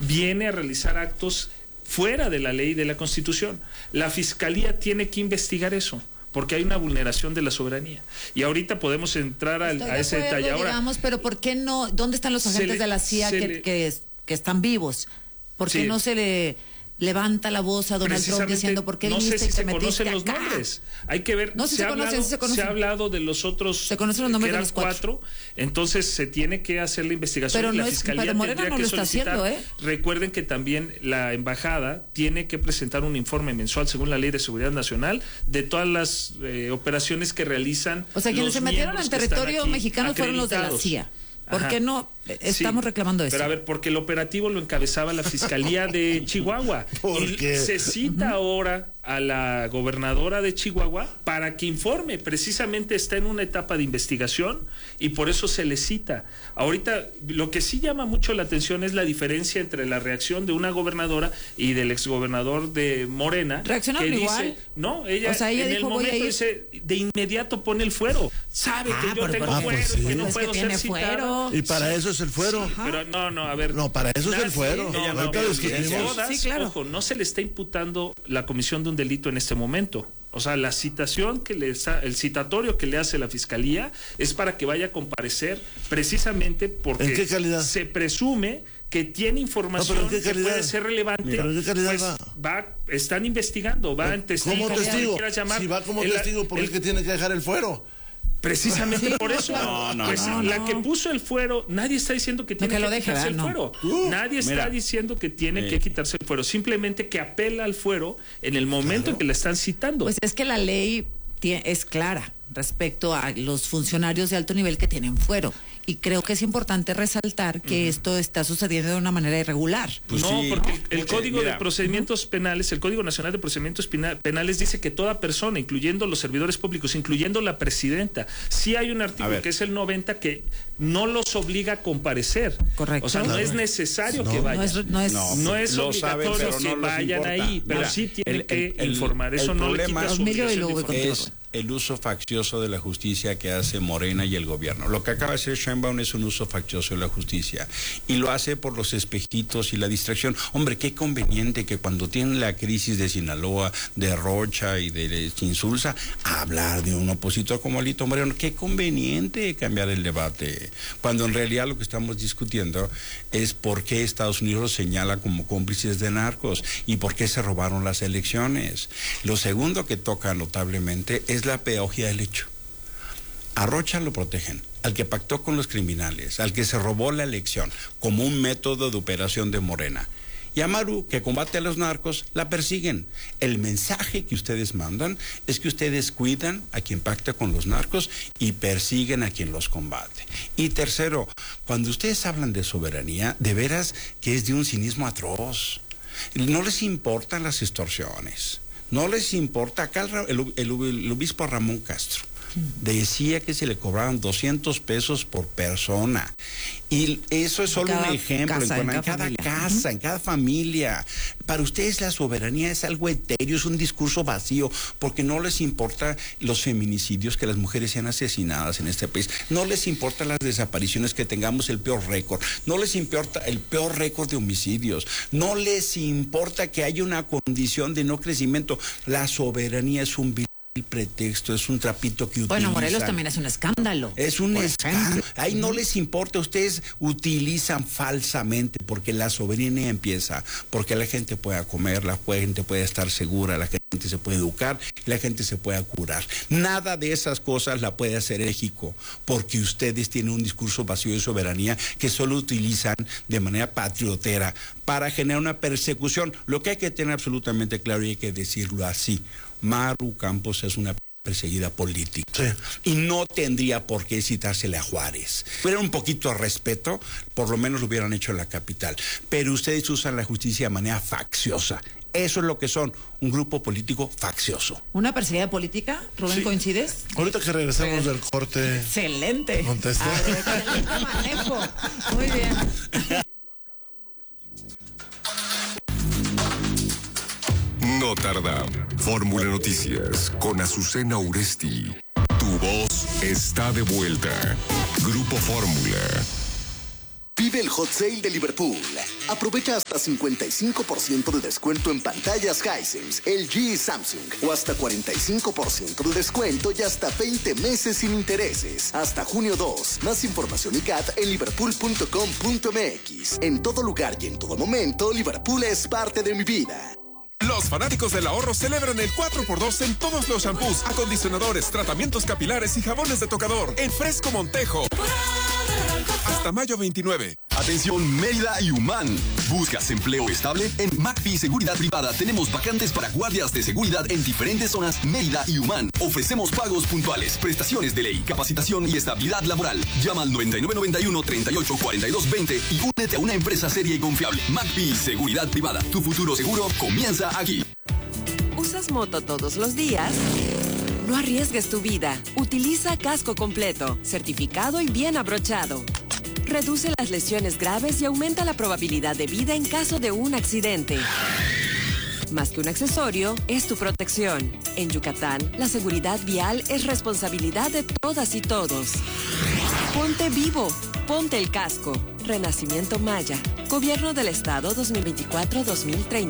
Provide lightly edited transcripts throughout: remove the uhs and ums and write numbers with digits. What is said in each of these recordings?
viene a realizar actos fuera de la ley y de la Constitución. La Fiscalía tiene que investigar eso, porque hay una vulneración de la soberanía. Y ahorita podemos entrar a ese detalle. Ahora, digamos, pero ¿por qué no? ¿Dónde están los agentes de la CIA que están vivos? ¿Por qué no se le levanta la voz a Donald Trump diciendo por qué no sé si se conocen los acá? nombres? Hay que ver. No, si se conocen. Se ha hablado de los otros. Se conocen los nombres de los cuatro. Entonces se tiene que hacer la investigación. Pero y no la es, Fiscalía pero Morena tendría no que lo está solicitar. haciendo, Recuerden que también la embajada tiene que presentar un informe mensual según la Ley de Seguridad Nacional de todas las operaciones que realizan. O sea, quienes se metieron al territorio mexicano fueron los de la CIA. ¿Por qué no estamos reclamando eso? Pero a ver, porque el operativo lo encabezaba la Fiscalía de Chihuahua. Y se cita ahora a la gobernadora de Chihuahua para que informe. Precisamente está en una etapa de investigación y por eso se le cita. Ahorita, lo que sí llama mucho la atención es la diferencia entre la reacción de una gobernadora y del exgobernador de Morena. ¿Reaccionaron que igual? Dice, no, ella, ella en dijo, el momento dice, de inmediato pone el fuero. Sabe que yo tengo fuero, pues sí. que no Es puedo que ser tiene citada. fuero. Y para eso es el fuero. Sí, pero no, a ver. No, para eso es el fuero. Sí, claro. Ojo, no se le está imputando la comisión de un delito en este momento. O sea, la citación el citatorio que le hace la Fiscalía es para que vaya a comparecer precisamente porque ¿En qué calidad? Se presume que tiene información que puede ser relevante. ¿Pero en qué calidad están investigando, va en testigo. ¿Cómo testigo? Llamar, Si va como testigo, ¿por qué que tiene que dejar el fuero? Precisamente por eso. La que puso el fuero, nadie está diciendo que tiene que quitarse el fuero. Nadie está diciendo que tiene que quitarse el fuero. Simplemente que apela al fuero en el momento en que la están citando. Pues es que la ley es clara respecto a los funcionarios de alto nivel que tienen fuero. Y creo que es importante resaltar que esto está sucediendo de una manera irregular. Pues no, porque el Código de Procedimientos Penales, el Código Nacional de Procedimientos Penales dice que toda persona, incluyendo los servidores públicos, incluyendo la presidenta, sí hay un artículo que es el 90 que no los obliga a comparecer. Correcto. O sea, no es necesario que vayan. No es obligatorio que vayan ahí, pero sí tienen que informar. Eso no le quita su obligación de informar. El uso faccioso de la justicia que hace Morena y el gobierno. Lo que acaba de hacer Sheinbaum es un uso faccioso de la justicia y lo hace por los espejitos y la distracción. Hombre, qué conveniente que cuando tienen la crisis de Sinaloa, de Rocha y de Insulza, hablar de un opositor como Alito Moreno. Qué conveniente cambiar el debate, cuando en realidad lo que estamos discutiendo es por qué Estados Unidos los señala como cómplices de narcos y por qué se robaron las elecciones. Lo segundo que toca notablemente es la pedagogía del hecho. A Rocha lo protegen, al que pactó con los criminales, al que se robó la elección como un método de operación de Morena. Y a Maru, que combate a los narcos, la persiguen. El mensaje que ustedes mandan es que ustedes cuidan a quien pacta con los narcos y persiguen a quien los combate. Y tercero, cuando ustedes hablan de soberanía, de veras que es de un cinismo atroz. No les importan las extorsiones. No les importa. Acá el obispo Ramón Castro decía que se le cobraban 200 pesos por persona. Y eso es solo un ejemplo. En cada casa, en cada familia. Para ustedes la soberanía es algo etéreo, es un discurso vacío, porque no les importa los feminicidios, que las mujeres sean asesinadas en este país. No les importa las desapariciones, que tengamos el peor récord. No les importa el peor récord de homicidios. No les importa que haya una condición de no crecimiento. La soberanía es un el pretexto, es un trapito que utilizan. Bueno, Morelos también es un escándalo. Es un escándalo. Ahí no les importa, ustedes utilizan falsamente, porque la soberanía empieza, porque la gente pueda comer, la gente puede estar segura, la gente se puede educar, la gente se pueda curar. Nada de esas cosas la puede hacer México, porque ustedes tienen un discurso vacío de soberanía que solo utilizan de manera patriotera para generar una persecución. Lo que hay que tener absolutamente claro, y hay que decirlo así: Maru Campos es una perseguida política. Sí. Y no tendría por qué citársele a Juárez. Pero un poquito de respeto, por lo menos lo hubieran hecho en la capital. Pero ustedes usan la justicia de manera facciosa. Eso es lo que son, un grupo político faccioso. ¿Una perseguida política? Rubén, ¿coincides? Ahorita que regresamos del corte. Excelente. Contesta. Muy bien. No tarda. Fórmula Noticias con Azucena Uresti. Tu voz está de vuelta. Grupo Fórmula. Vive el Hot Sale de Liverpool. Aprovecha hasta 55% de descuento en pantallas Hisense, LG y Samsung. O hasta 45% de descuento y hasta 20 meses sin intereses. Hasta junio 2. Más información y CAT en liverpool.com.mx. En todo lugar y en todo momento, Liverpool es parte de mi vida. Los fanáticos del ahorro celebran el 4x2 en todos los shampoos, acondicionadores, tratamientos capilares y jabones de tocador en Fresco Montejo. Hasta mayo 29. Atención Mérida y Humán. ¿Buscas empleo estable? En McPhee Seguridad Privada tenemos vacantes para guardias de seguridad en diferentes zonas Mérida y Humán. Ofrecemos pagos puntuales, prestaciones de ley, capacitación y estabilidad laboral. Llama al 9991-384220 y únete a una empresa seria y confiable. McPhee Seguridad Privada. Tu futuro seguro comienza aquí. ¿Usas moto todos los días? No arriesgues tu vida. Utiliza casco completo, certificado y bien abrochado. Reduce las lesiones graves y aumenta la probabilidad de vida en caso de un accidente. Más que un accesorio, es tu protección. En Yucatán, la seguridad vial es responsabilidad de todas y todos. Ponte vivo. Ponte el casco. Renacimiento Maya. Gobierno del Estado 2024-2030.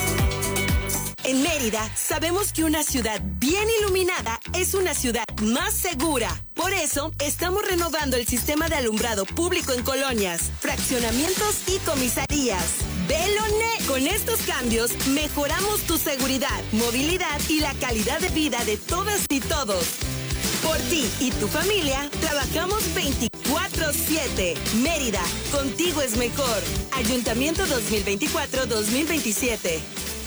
En Mérida, sabemos que una ciudad bien iluminada es una ciudad más segura. Por eso, estamos renovando el sistema de alumbrado público en colonias, fraccionamientos y comisarías. ¡Veloné! Con estos cambios, mejoramos tu seguridad, movilidad y la calidad de vida de todas y todos. Por ti y tu familia, trabajamos 24/7. Mérida, contigo es mejor. Ayuntamiento 2024-2027.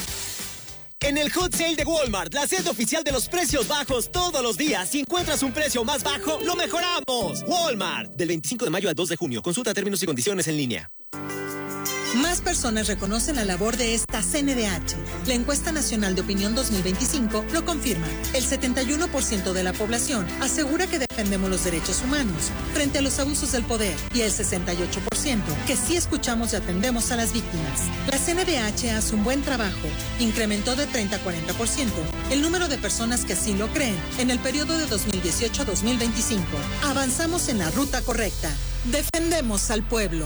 En el Hot Sale de Walmart, la sede oficial de los precios bajos todos los días. Si encuentras un precio más bajo, lo mejoramos. Walmart. Del 25 de mayo al 2 de junio. Consulta términos y condiciones en línea. Más personas reconocen la labor de esta CNDH. La encuesta nacional de opinión 2025 lo confirma. El 71% de la población asegura que defendemos los derechos humanos frente a los abusos del poder y el 68% que sí escuchamos y atendemos a las víctimas. La CNDH hace un buen trabajo. Incrementó de 30 a 40% el número de personas que así lo creen en el periodo de 2018 a 2025. Avanzamos en la ruta correcta. Defendemos al pueblo.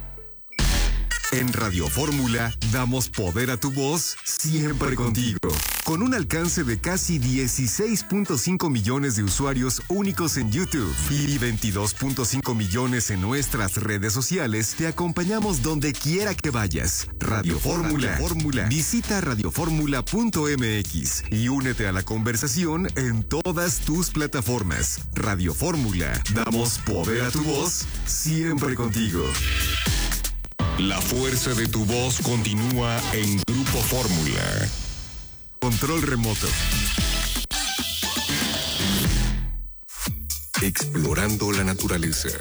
En Radio Fórmula damos poder a tu voz siempre contigo. Con un alcance de casi 16.5 millones de usuarios únicos en YouTube y 22.5 millones en nuestras redes sociales, te acompañamos donde quiera que vayas. Radio Fórmula. Visita radioformula.mx y únete a la conversación en todas tus plataformas. Radio Fórmula. Damos poder a tu voz siempre contigo. La fuerza de tu voz continúa en Grupo Fórmula. Control remoto. Explorando la naturaleza.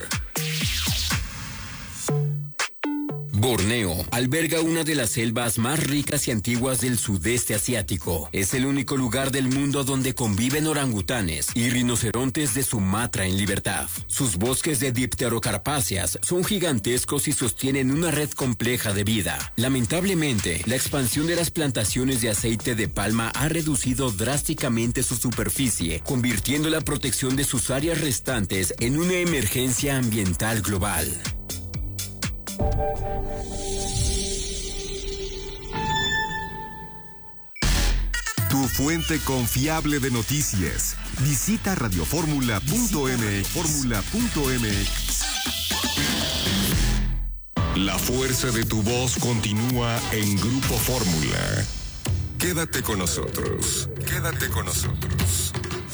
Borneo alberga una de las selvas más ricas y antiguas del sudeste asiático. Es el único lugar del mundo donde conviven orangutanes y rinocerontes de Sumatra en libertad. Sus bosques de dipterocarpáceas son gigantescos y sostienen una red compleja de vida. Lamentablemente, la expansión de las plantaciones de aceite de palma ha reducido drásticamente su superficie, convirtiendo la protección de sus áreas restantes en una emergencia ambiental global. Tu fuente confiable de noticias. Visita radioformula.mx. La fuerza de tu voz continúa en Grupo Fórmula. Quédate con nosotros. Quédate con nosotros.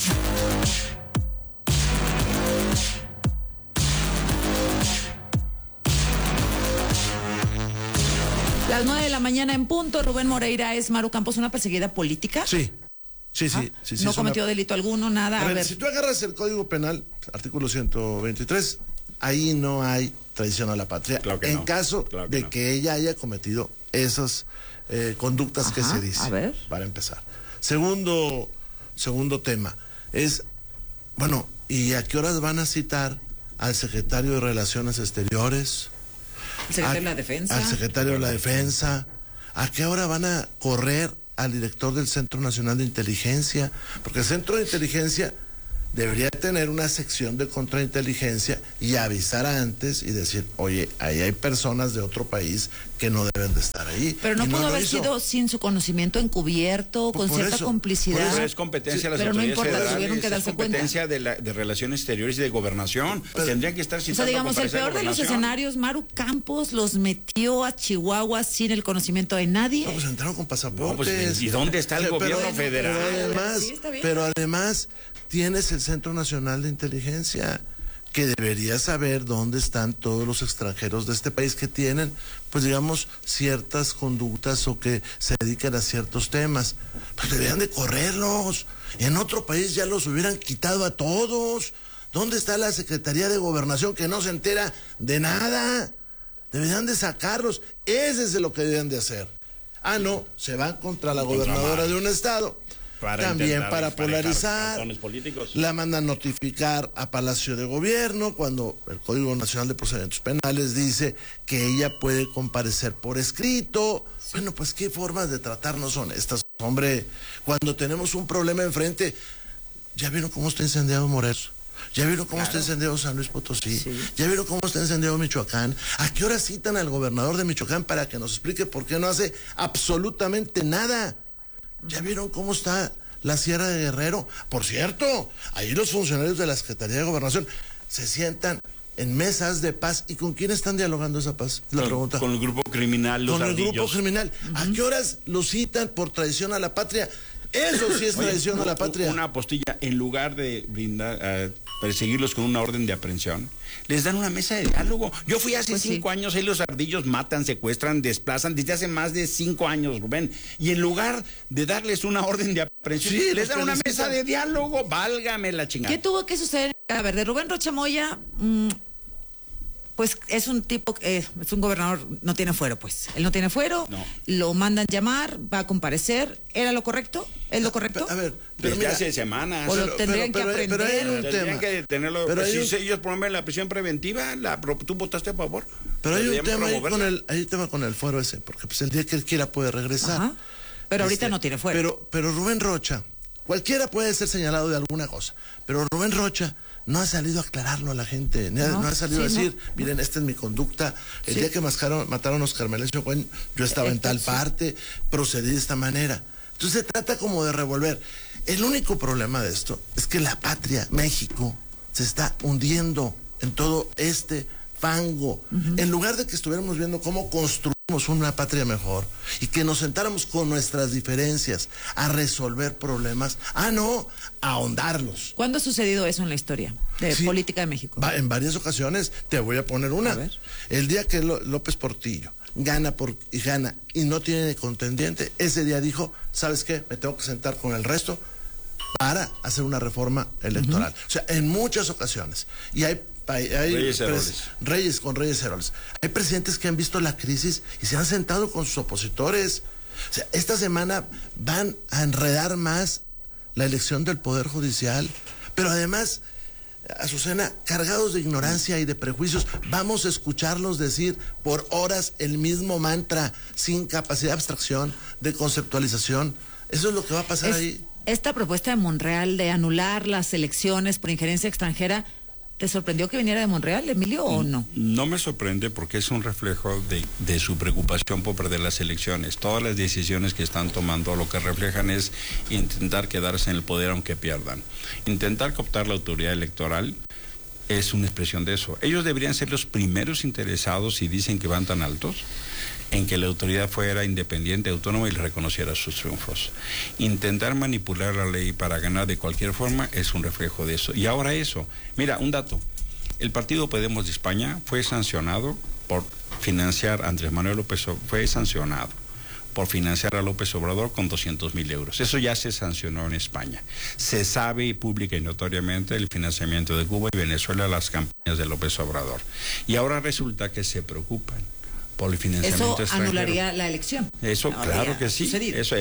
Las 9 de la mañana en punto. Rubén Moreira. ¿Es Maru Campos una perseguida política? Sí. No cometió delito alguno, nada. A ver, si tú agarras el Código Penal, artículo 123, ahí no hay traición a la patria. Claro que en no. caso Claro que de no. que ella haya cometido esas conductas que se dicen. A ver. Para empezar. Segundo tema es, bueno, ¿y a qué horas van a citar al secretario de Relaciones Exteriores? El secretario de la Defensa. Al secretario de la Defensa. ¿A qué hora van a correr al director del Centro Nacional de Inteligencia? Porque el Centro de Inteligencia debería tener una sección de contrainteligencia y avisar antes y decir, oye, ahí hay personas de otro país que no deben de estar ahí. Pero no pudo haber sido sin su conocimiento encubierto, con cierta complicidad. Por eso es competencia de las pero autoridades no importa, federales, tuvieron que darse competencia de Relaciones Exteriores y de Gobernación. Tendrían que estar citando. O sea, digamos, el peor de los escenarios, Maru Campos los metió a Chihuahua sin el conocimiento de nadie. No, pues entraron con pasaportes. No, pues, ¿y dónde está el gobierno federal? Pero además tienes el Centro Nacional de Inteligencia, que debería saber dónde están todos los extranjeros de este país que tienen, pues digamos, ciertas conductas o que se dedican a ciertos temas. Pues deberían de correrlos. En otro país ya los hubieran quitado a todos. ¿Dónde está la Secretaría de Gobernación que no se entera de nada? Deberían de sacarlos. Ese es lo que deberían de hacer. Ah, no, se van contra la gobernadora de un estado. También para polarizar, la mandan notificar a Palacio de Gobierno cuando el Código Nacional de Procedimientos Penales dice que ella puede comparecer por escrito. Bueno, pues qué formas de tratarnos son estas, hombre, cuando tenemos un problema enfrente. ¿Ya vieron cómo está incendiado Morelos? ¿Ya vieron cómo está incendiado San Luis Potosí? ¿Ya vieron cómo está incendiado Michoacán? ¿A qué hora citan al gobernador de Michoacán para que nos explique por qué no hace absolutamente nada? ¿Ya vieron cómo está la Sierra de Guerrero? Por cierto, ahí los funcionarios de la Secretaría de Gobernación se sientan en mesas de paz. ¿Y con quién están dialogando esa paz? La pregunta. Con el grupo criminal, los ardillos. Con el grupo criminal. ¿A qué horas lo citan por traición a la patria? Eso sí es traición a la patria. Una apostilla, en lugar de brindar, perseguirlos con una orden de aprehensión, les dan una mesa de diálogo. Yo fui hace 5 años, ahí los ardillos matan, secuestran, desplazan, desde hace más de 5 años, Rubén. Y en lugar de darles una orden de aprehensión, les dan una mesa de diálogo. Válgame la chingada. ¿Qué tuvo que suceder? A ver, de Rubén Rocha Moya, pues es un tipo, es un gobernador, no tiene fuero, pues. Él no tiene fuero, lo mandan llamar, va a comparecer. ¿Era lo correcto? ¿Es lo correcto? A ver, pero mira, hace semanas. O lo tendrían que aprender. Pero hay un tendrían tema. que tenerlo. Pero si ellos promueven la prisión preventiva, ¿tú votaste a favor? Pero hay un tema ahí con el fuero ese, porque pues el día que él quiera puede regresar. Ajá. Pero ahorita no tiene fuero. Pero Rubén Rocha, cualquiera puede ser señalado de alguna cosa, pero Rubén Rocha no ha salido a aclararlo a la gente, no ha salido a decir, miren, esta es mi conducta, el día que mataron a Oscar Melesio, yo estaba en tal parte, procedí de esta manera. Entonces se trata como de revolver. El único problema de esto es que la patria, México, se está hundiendo en todo este fango. En lugar de que estuviéramos viendo cómo construimos una patria mejor y que nos sentáramos con nuestras diferencias a resolver problemas, a ahondarlos. ¿Cuándo ha sucedido eso en la historia de política de México? En varias ocasiones. Te voy a poner una. El día que López Portillo gana y no tiene contendiente, ese día dijo, ¿sabes qué? Me tengo que sentar con el resto para hacer una reforma electoral. O sea, en muchas ocasiones. Y hay Reyes Heroles. Hay presidentes que han visto la crisis y se han sentado con sus opositores. O sea, esta semana van a enredar más la elección del Poder Judicial, pero además, Azucena, cargados de ignorancia y de prejuicios, vamos a escucharlos decir por horas el mismo mantra, sin capacidad de abstracción, de conceptualización. Eso es lo que va a pasar ahí. Esta propuesta de Monreal de anular las elecciones por injerencia extranjera, ¿te sorprendió que viniera de Monreal, Emilio, o no? No me sorprende porque es un reflejo de su preocupación por perder las elecciones. Todas las decisiones que están tomando lo que reflejan es intentar quedarse en el poder aunque pierdan. Intentar cooptar la autoridad electoral es una expresión de eso. Ellos deberían ser los primeros interesados, si dicen que van tan altos, en que la autoridad fuera independiente, autónoma y le reconociera sus triunfos. Intentar manipular la ley para ganar de cualquier forma es un reflejo de eso. Y ahora eso, mira, un dato. El partido Podemos de España fue sancionado por financiar a Andrés Manuel López Obrador, fue sancionado por financiar a López Obrador con 200,000 euros. Eso ya se sancionó en España. Se sabe pública y notoriamente el financiamiento de Cuba y Venezuela a las campañas de López Obrador. Y ahora resulta que se preocupan por el financiamiento extranjero. Eso anularía la elección. Eso, claro que sí.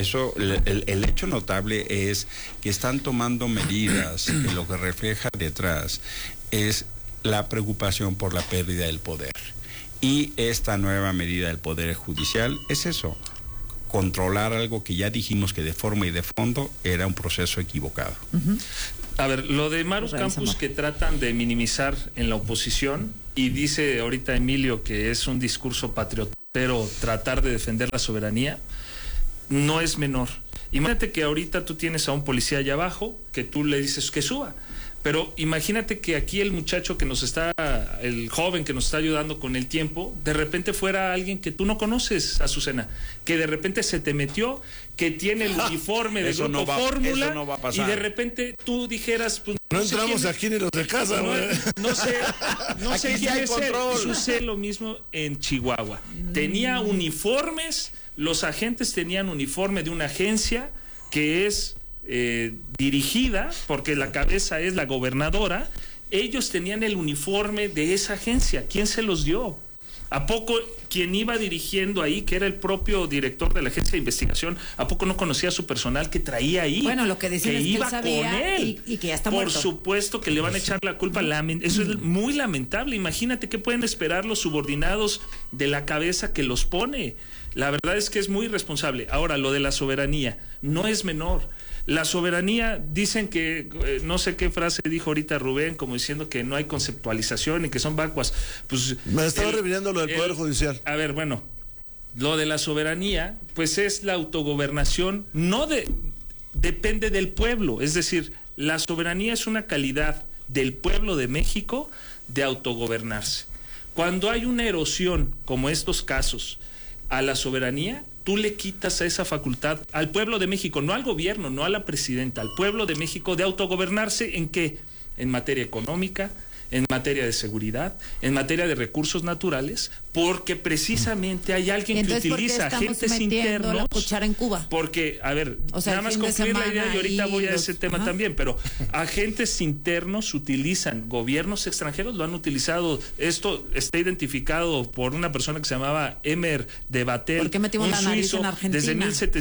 El hecho notable es que están tomando medidas que lo que refleja detrás es la preocupación por la pérdida del poder. Y esta nueva medida del Poder Judicial es eso, controlar algo que ya dijimos que de forma y de fondo era un proceso equivocado. A ver, lo de Maru Campos que tratan de minimizar en la oposición, y dice ahorita Emilio que es un discurso patriotero tratar de defender la soberanía, no es menor. Imagínate que ahorita tú tienes a un policía allá abajo que tú le dices que suba. Pero imagínate que aquí el muchacho que nos está, el joven que nos está ayudando con el tiempo, de repente fuera alguien que tú no conoces, Azucena, que de repente se te metió, que tiene el uniforme de Grupo Fórmula, no va a pasar. Y de repente tú dijeras... Pues, no entramos aquí ni los de casa, no sé quién es él. Sucede lo mismo en Chihuahua. Tenía uniformes, los agentes tenían uniforme de una agencia que es... dirigida, porque la cabeza es la gobernadora. Ellos tenían el uniforme de esa agencia. ¿Quién se los dio? ¿A poco quien iba dirigiendo ahí, que era el propio director de la agencia de investigación, a poco no conocía a su personal que traía ahí? Bueno, lo que decían es que iba él sabía con él y que ya está muerto. Por supuesto que le van a echar la culpa. Eso es muy lamentable. Imagínate qué pueden esperar los subordinados de la cabeza que los pone. La verdad es que es muy irresponsable. Ahora, lo de la soberanía no es menor. La soberanía, dicen que, no sé qué frase dijo ahorita Rubén, como diciendo que no hay conceptualización y que son vacuas. Pues me estaba refiriendo a lo del Poder Judicial. A ver, bueno, lo de la soberanía, pues es la autogobernación, depende del pueblo. Es decir, la soberanía es una calidad del pueblo de México de autogobernarse. Cuando hay una erosión, como estos casos, a la soberanía, tú le quitas a esa facultad al pueblo de México, no al gobierno, no a la presidenta, al pueblo de México de autogobernarse. ¿En qué? En materia económica, en materia de seguridad, en materia de recursos naturales, porque precisamente hay alguien que utiliza agentes internos. La cuchara en Cuba? Porque, a ver, nada más concluir la idea y ahorita voy a ese tema también, pero agentes internos utilizan, gobiernos extranjeros lo han utilizado. Esto está identificado por una persona que se llamaba Emer de Batel, ¿por qué metimos la nariz en Argentina? Desde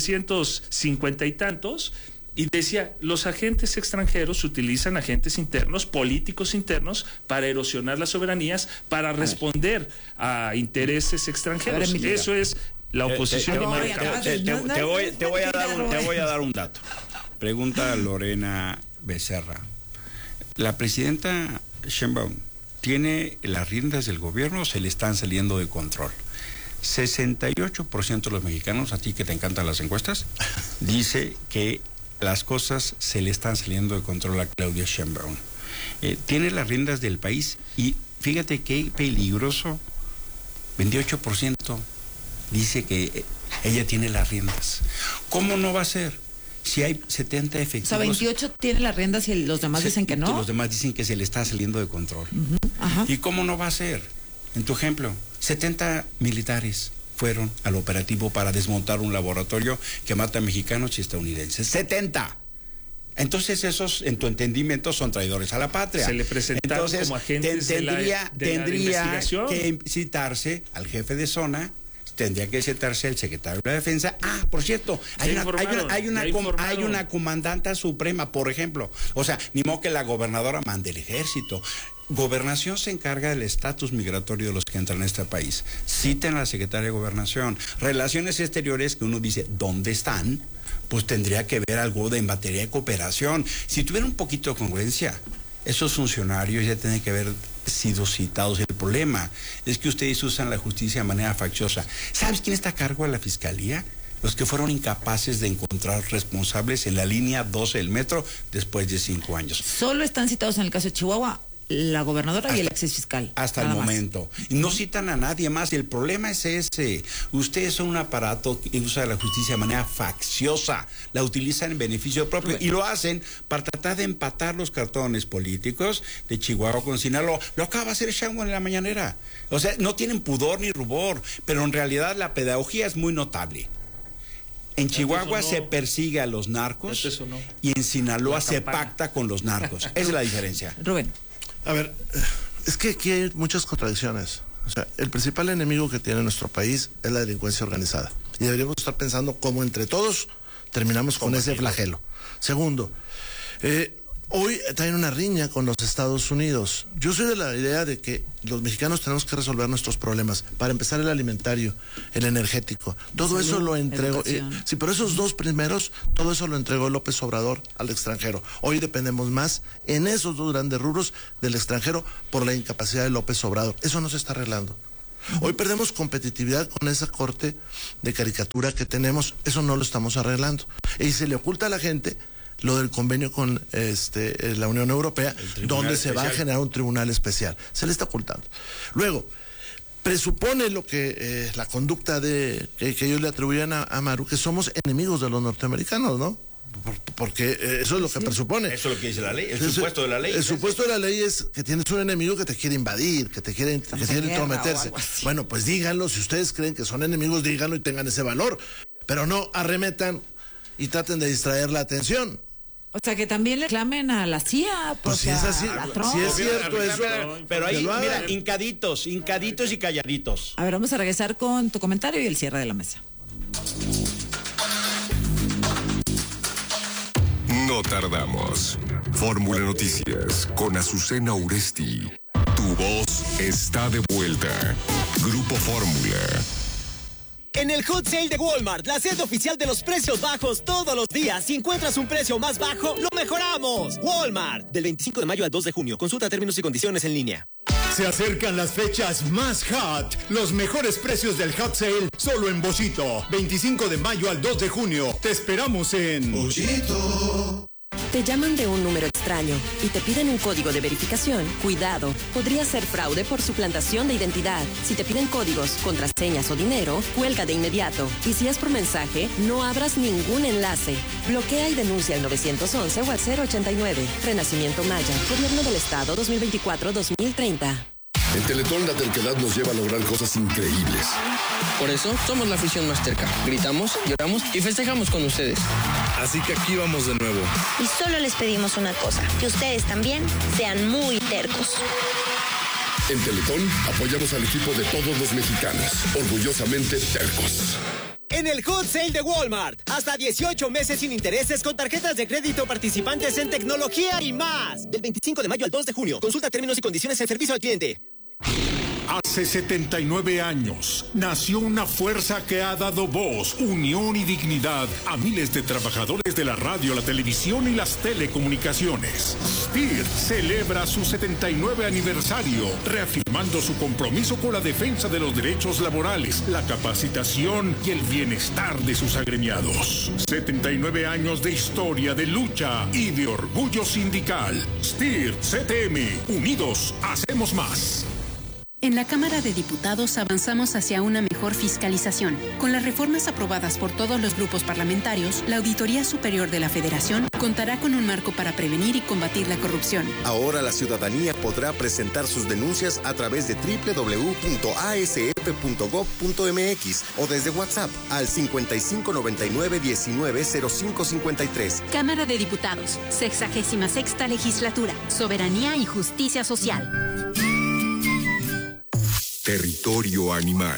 1750 y tantos. Y decía, los agentes extranjeros utilizan agentes internos, políticos internos, para erosionar las soberanías, para responder a intereses extranjeros. Eso es la oposición. Te voy a dar un dato. Pregunta Lorena Becerra. La presidenta Sheinbaum, ¿tiene las riendas del gobierno o se le están saliendo de control? 68% de los mexicanos, a ti que te encantan las encuestas, dice que las cosas se le están saliendo de control a Claudia Sheinbaum. Tiene las riendas del país y fíjate qué peligroso, 28% dice que ella tiene las riendas. ¿Cómo no va a ser? Si hay 70 efectivos. O sea, 28 tiene las riendas y los demás dicen que no. Los demás dicen que se le está saliendo de control. ¿Y cómo no va a ser? En tu ejemplo, 70 militares fueron al operativo para desmontar un laboratorio que mata a mexicanos y estadounidenses. 70. Entonces esos, en tu entendimiento, son traidores a la patria. Se le presentaron como agentes tendría investigación. Que citarse al jefe de zona, tendría que citarse al secretario de la Defensa. Por cierto, hay una comandanta suprema, por ejemplo. O sea, ni modo que la gobernadora mande el ejército. Gobernación se encarga del estatus migratorio de los que entran a este país. Citen a la secretaria de Gobernación. Relaciones exteriores, que uno dice, ¿dónde están? Pues tendría que ver algo en materia de cooperación. Si tuviera un poquito de congruencia, esos funcionarios ya tienen que haber sido citados. El problema es que ustedes usan la justicia de manera facciosa. ¿Sabes quién está a cargo de la fiscalía? Los que fueron incapaces de encontrar responsables en la línea 12 del metro después de 5 años. Solo están citados en el caso de Chihuahua la gobernadora y el exfiscal. Hasta el momento. Y no citan a nadie más. Y el problema es ese. Ustedes son un aparato que usa la justicia de manera facciosa. La utilizan en beneficio propio. Y lo hacen para tratar de empatar los cartones políticos de Chihuahua con Sinaloa. Lo acaba de hacer Sheinbaum en la mañanera. O sea, no tienen pudor ni rubor. Pero en realidad la pedagogía es muy notable. En Chihuahua se persigue a los narcos y en Sinaloa se pacta con los narcos. Esa es la diferencia. Rubén. A ver, es que aquí hay muchas contradicciones. O sea, el principal enemigo que tiene nuestro país es la delincuencia organizada. Y deberíamos estar pensando cómo entre todos terminamos con ese flagelo. Segundo, Hoy traen una riña con los Estados Unidos. Yo soy de la idea de que los mexicanos tenemos que resolver nuestros problemas. Para empezar, el alimentario, el energético. Todo eso lo entregó. Sí, pero esos dos primeros, todo eso lo entregó López Obrador al extranjero. Hoy dependemos más en esos dos grandes rubros del extranjero por la incapacidad de López Obrador. Eso no se está arreglando. Hoy perdemos competitividad con esa corte de caricatura que tenemos. Eso no lo estamos arreglando. Y se le oculta a la gente lo del convenio con la Unión Europea, donde se va a generar un tribunal especial. Se le está ocultando. Luego, presupone lo que la conducta que ellos le atribuyen a Maru, que somos enemigos de los norteamericanos, ¿no? Porque eso es lo que presupone. Eso es lo que dice la ley, el supuesto de la ley. El supuesto de la ley es que tienes un enemigo que te quiere invadir, que quiere intrometerse. Bueno, pues díganlo, si ustedes creen que son enemigos, díganlo y tengan ese valor. Pero no arremetan y traten de distraer la atención. O sea, que también le clamen a la CIA. Pues si es así, si es cierto eso. Pero ahí, mira, hincaditos y calladitos. A ver, vamos a regresar con tu comentario y el cierre de la mesa. No tardamos. Fórmula Noticias con Azucena Uresti. Tu voz está de vuelta. Grupo Fórmula. En el Hot Sale de Walmart, la sede oficial de los precios bajos todos los días. Si encuentras un precio más bajo, lo mejoramos. Walmart, del 25 de mayo al 2 de junio. Consulta términos y condiciones en línea. Se acercan las fechas más hot. Los mejores precios del Hot Sale solo en Bollito. 25 de mayo al 2 de junio. Te esperamos en Bollito. Te llaman de un número extraño y te piden un código de verificación. Cuidado, podría ser fraude por suplantación de identidad. Si te piden códigos, contraseñas o dinero, cuelga de inmediato. Y si es por mensaje, no abras ningún enlace. Bloquea y denuncia al 911 o al 089. Renacimiento Maya, Gobierno del Estado 2024-2030. En Teletón la terquedad nos lleva a lograr cosas increíbles. Por eso somos la afición más terca. Gritamos, lloramos y festejamos con ustedes. Así que aquí vamos de nuevo. Y solo les pedimos una cosa, que ustedes también sean muy tercos. En Teletón apoyamos al equipo de todos los mexicanos, orgullosamente tercos. En el Hot Sale de Walmart, hasta 18 meses sin intereses con tarjetas de crédito participantes en tecnología y más. Del 25 de mayo al 2 de junio. Consulta términos y condiciones en servicio al cliente. Hace 79 años nació una fuerza que ha dado voz, unión y dignidad a miles de trabajadores de la radio, la televisión y las telecomunicaciones. STIR celebra su 79 aniversario, reafirmando su compromiso con la defensa de los derechos laborales, la capacitación y el bienestar de sus agremiados. 79 años de historia, de lucha y de orgullo sindical. STIR CTM, unidos hacemos más. En la Cámara de Diputados avanzamos hacia una mejor fiscalización. Con las reformas aprobadas por todos los grupos parlamentarios, la Auditoría Superior de la Federación contará con un marco para prevenir y combatir la corrupción. Ahora la ciudadanía podrá presentar sus denuncias a través de www.asf.gov.mx o desde WhatsApp al 5599-190553. Cámara de Diputados, 66ª Legislatura, Soberanía y Justicia Social. Territorio animal.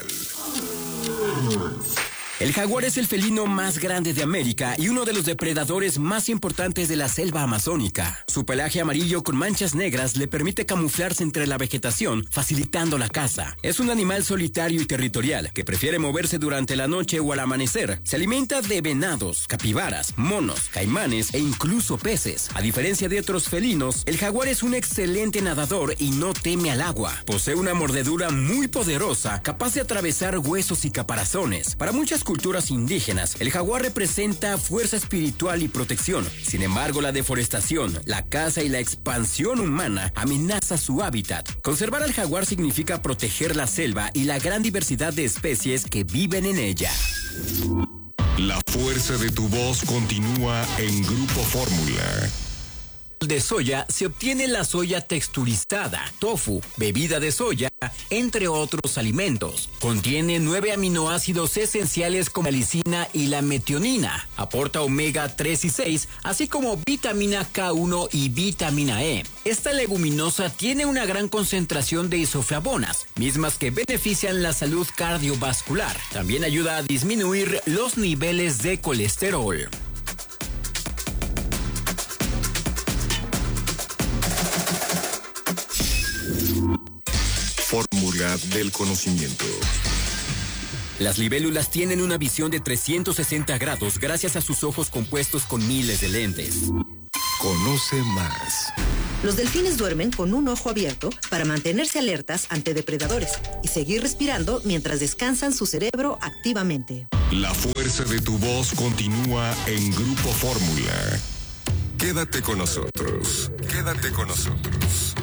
El jaguar es el felino más grande de América y uno de los depredadores más importantes de la selva amazónica. Su pelaje amarillo con manchas negras le permite camuflarse entre la vegetación, facilitando la caza. Es un animal solitario y territorial que prefiere moverse durante la noche o al amanecer. Se alimenta de venados, capibaras, monos, caimanes e incluso peces. A diferencia de otros felinos, el jaguar es un excelente nadador y no teme al agua. Posee una mordedura muy poderosa, capaz de atravesar huesos y caparazones. Para muchas culturas indígenas, el jaguar representa fuerza espiritual y protección. Sin embargo, la deforestación, la caza y la expansión humana amenaza su hábitat. Conservar al jaguar significa proteger la selva y la gran diversidad de especies que viven en ella. La fuerza de tu voz continúa en Grupo Fórmula. De soya se obtiene la soya texturizada, tofu, bebida de soya, entre otros alimentos. Contiene 9 aminoácidos esenciales como la lisina y la metionina. Aporta omega 3 y 6, así como vitamina K1 y vitamina E. Esta leguminosa tiene una gran concentración de isoflavonas, mismas que benefician la salud cardiovascular. También ayuda a disminuir los niveles de colesterol. fórmula del conocimiento. Las libélulas tienen una visión de 360 grados gracias a sus ojos compuestos con miles de lentes. Conoce más. Los delfines duermen con un ojo abierto para mantenerse alertas ante depredadores y seguir respirando mientras descansan su cerebro activamente. La fuerza de tu voz continúa en Grupo Fórmula. Quédate con nosotros. Quédate con nosotros.